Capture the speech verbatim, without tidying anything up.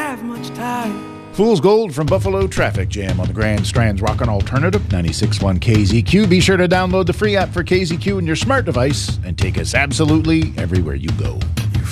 have much time. Fool's Gold from Buffalo Traffic Jam on the Grand Strand's Rockin' Alternative, ninety-six point one K Z Q. Be sure to download the free app for K Z Q on your smart device and take us absolutely everywhere you go.